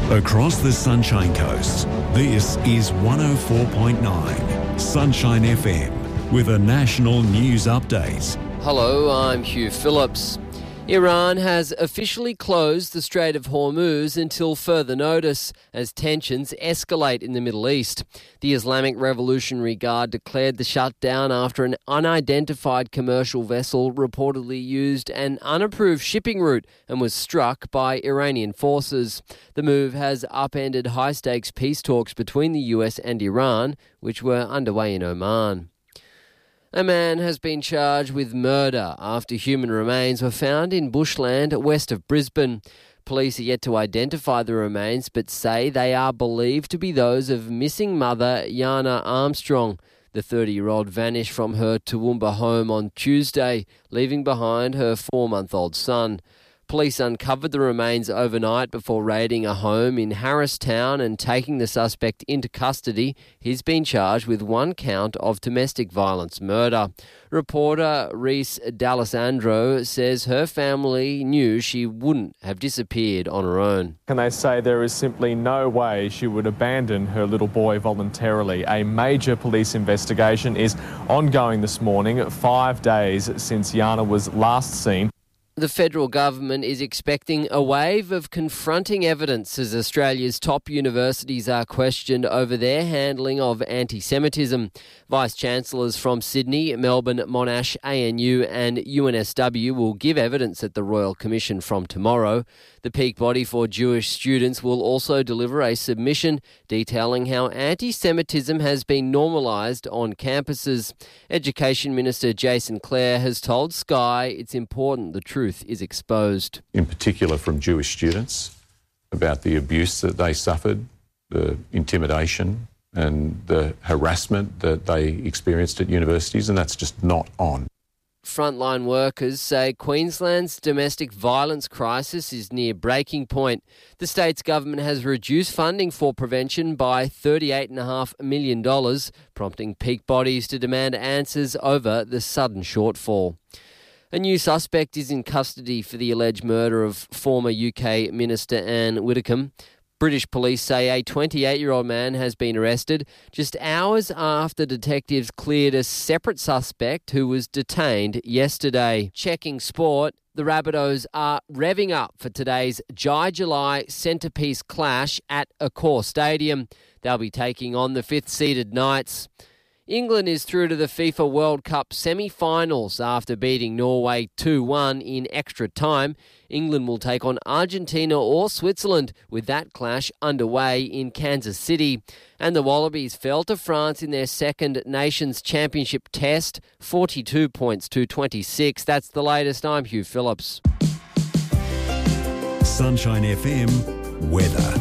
Across the Sunshine Coast, this is 104.9 Sunshine FM with a national news update. Hello, I'm Hugh Phillips. Iran has officially closed the Strait of Hormuz until further notice as tensions escalate in the Middle East. The Islamic Revolutionary Guard declared the shutdown after an unidentified commercial vessel reportedly used an unapproved shipping route and was struck by Iranian forces. The move has upended high-stakes peace talks between the US and Iran, which were underway in Oman. A man has been charged with murder after human remains were found in bushland west of Brisbane. Police are yet to identify the remains but say they are believed to be those of missing mother Yana Armstrong. The 30-year-old vanished from her Toowoomba home on Tuesday, leaving behind her 4-month-old son. Police uncovered the remains overnight before raiding a home in Harristown and taking the suspect into custody. He's been charged with 1 count of domestic violence murder. Reporter Reese D'Alessandro says her family knew she wouldn't have disappeared on her own. Can they say there is simply no way she would abandon her little boy voluntarily? A major police investigation is ongoing this morning, 5 days since Yana was last seen. The federal government is expecting a wave of confronting evidence as Australia's top universities are questioned over their handling of anti-Semitism. Vice-Chancellors from Sydney, Melbourne, Monash, ANU and UNSW will give evidence at the Royal Commission from tomorrow. The peak body for Jewish students will also deliver a submission detailing how anti-Semitism has been normalised on campuses. Education Minister Jason Clare has told Sky it's important the truth is exposed. In particular from Jewish students, about the abuse that they suffered, the intimidation and the harassment that they experienced at universities, and that's just not on. Frontline workers say Queensland's domestic violence crisis is near breaking point. The state's government has reduced funding for prevention by $38.5 million, prompting peak bodies to demand answers over the sudden shortfall. A new suspect is in custody for the alleged murder of former UK Minister Anne Widdecombe. British police say a 28-year-old man has been arrested just hours after detectives cleared a separate suspect who was detained yesterday. Checking sport, the Rabbitohs are revving up for today's Jai July centrepiece clash at Accor Stadium. They'll be taking on the 5th-seeded Knights. England is through to the FIFA World Cup semi-finals after beating Norway 2-1 in extra time. England will take on Argentina or Switzerland with that clash underway in Kansas City. And the Wallabies fell to France in their second Nations Championship test, 42 points to 26. That's the latest. I'm Hugh Phillips. Sunshine FM weather.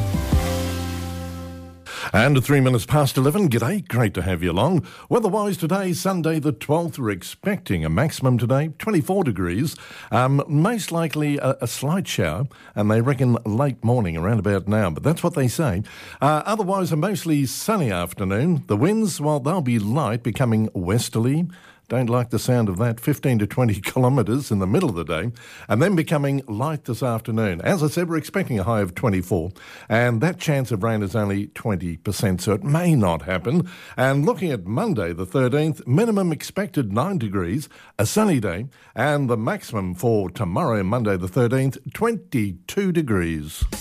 And 3 minutes past 11, g'day, great to have you along. Weather-wise today, Sunday the 12th, we're expecting a maximum today, 24 degrees. Most likely a slight shower, and they reckon late morning, around about now, but that's what they say. Otherwise, a mostly sunny afternoon. The winds, well, they'll be light, becoming westerly. Don't like the sound of that, 15 to 20 kilometres in the middle of the day, and then becoming light this afternoon. As I said, we're expecting a high of 24, and that chance of rain is only 20%, so it may not happen. And looking at Monday, the 13th, minimum expected 9 degrees, a sunny day, and the maximum for tomorrow, Monday the 13th, 22 degrees.